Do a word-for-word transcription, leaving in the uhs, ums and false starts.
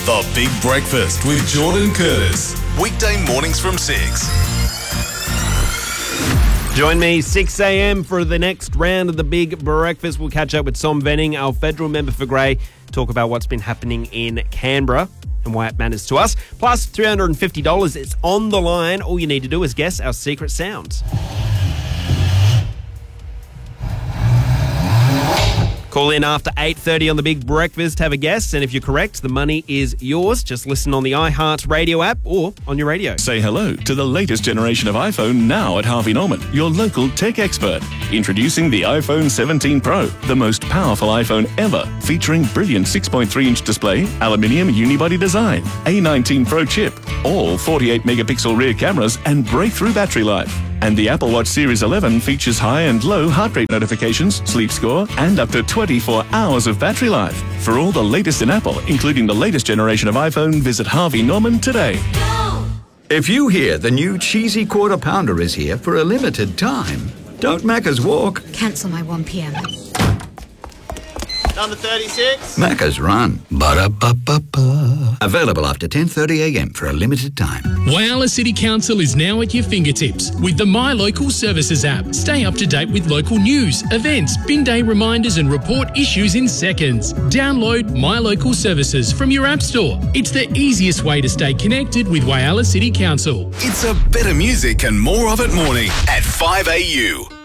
The Big Breakfast with Jordan Curtis. Weekday mornings from six. Join me six a.m. for the next round of the Big Breakfast. We'll catch up with Som Venning, our federal member for Grey, talk about what's been happening in Canberra and why it matters to us. Plus, three hundred fifty dollars is on the line. All you need to do is guess our secret sounds. Call in after eight thirty on the Big Breakfast, have a guess, and if you're correct, the money is yours. Just listen on the iHeart Radio app or on your radio. Say hello to the latest generation of iPhone now at Harvey Norman, your local tech expert. Introducing the iPhone seventeen Pro, the most powerful iPhone ever, featuring brilliant six point three inch display, aluminium unibody design, A nineteen Pro chip, all forty-eight megapixel rear cameras, and breakthrough battery life. And the Apple Watch Series eleven features high and low heart rate notifications, sleep score, and up to twenty-four hours of battery life. For all the latest in Apple, including the latest generation of iPhone, visit Harvey Norman today. If you hear the new cheesy quarter pounder is here for a limited time, don't Macca's walk. Cancel my one p.m. Number thirty-six. Macca's run. Ba-da-ba-ba-ba. Available after ten thirty a.m. for a limited time. Whyalla City Council is now at your fingertips with the My Local Services app. Stay up to date with local news, events, bin day reminders and report issues in seconds. Download My Local Services from your app store. It's the easiest way to stay connected with Whyalla City Council. It's a better music and more of it morning at five A U.